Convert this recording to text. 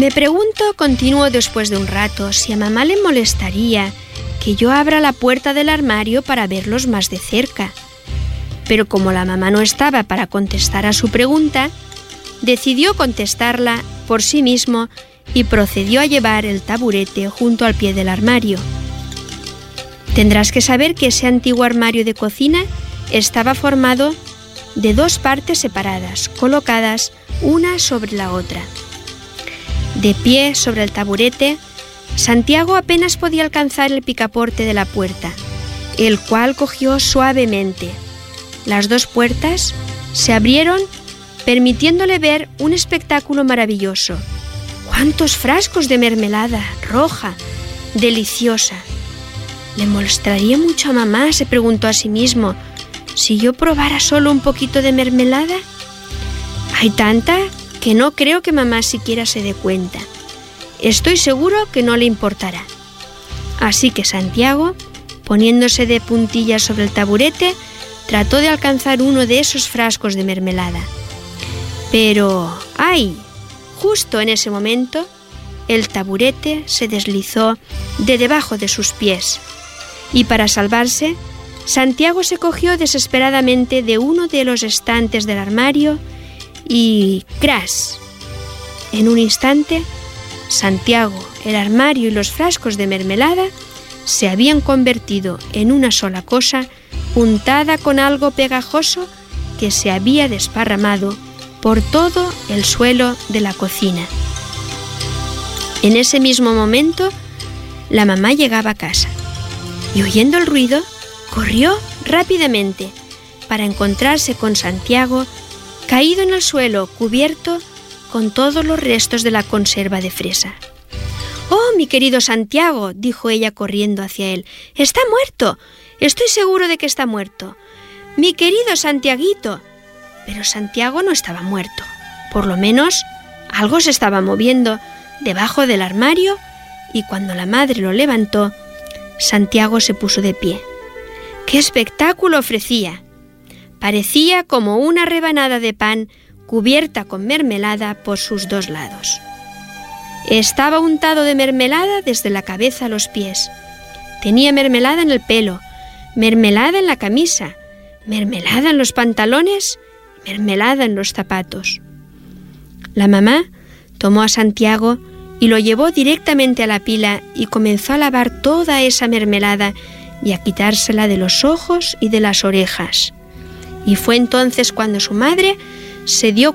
Me pregunto, continuó después de un rato, si a mamá le molestaría que yo abra la puerta del armario para verlos más de cerca. Pero como la mamá no estaba para contestar a su pregunta, decidió contestarla por sí mismo y procedió a llevar el taburete junto al pie del armario. Tendrás que saber que ese antiguo armario de cocina estaba formado de 2 partes separadas, colocadas una sobre la otra. De pie sobre el taburete, Santiago apenas podía alcanzar el picaporte de la puerta, el cual cogió suavemente. Las 2 puertas se abrieron, permitiéndole ver un espectáculo maravilloso. ¡Cuántos frascos de mermelada roja, deliciosa! ¿Le molestaría mucho a mamá?, se preguntó a sí mismo, si yo probara solo un poquito de mermelada. Hay tanta que no creo que mamá siquiera se dé cuenta. Estoy seguro que no le importará. Así que Santiago, poniéndose de puntillas sobre el taburete, trató de alcanzar uno de esos frascos de mermelada. Pero, ¡ay! Justo en ese momento, el taburete se deslizó de debajo de sus pies. Y para salvarse, Santiago se cogió desesperadamente de uno de los estantes del armario y ¡cras! En un instante, Santiago, el armario y los frascos de mermelada se habían convertido en una sola cosa untada con algo pegajoso que se había desparramado por todo el suelo de la cocina. En ese mismo momento, la mamá llegaba a casa y, oyendo el ruido, corrió rápidamente para encontrarse con Santiago caído en el suelo, cubierto con todos los restos de la conserva de fresa. «¡Oh, mi querido Santiago!», dijo ella corriendo hacia él. «¡Está muerto! Estoy seguro de que está muerto. ¡Mi querido Santiaguito!». Pero Santiago no estaba muerto. Por lo menos algo se estaba moviendo debajo del armario y cuando la madre lo levantó, Santiago se puso de pie. ¡Qué espectáculo ofrecía! Parecía como una rebanada de pan cubierta con mermelada por sus 2 lados. Estaba untado de mermelada desde la cabeza a los pies. Tenía mermelada en el pelo, mermelada en la camisa, mermelada en los pantalones, mermelada en los zapatos. La mamá tomó a Santiago y lo llevó directamente a la pila y comenzó a lavar toda esa mermelada y a quitársela de los ojos y de las orejas. Y fue entonces cuando su madre se dio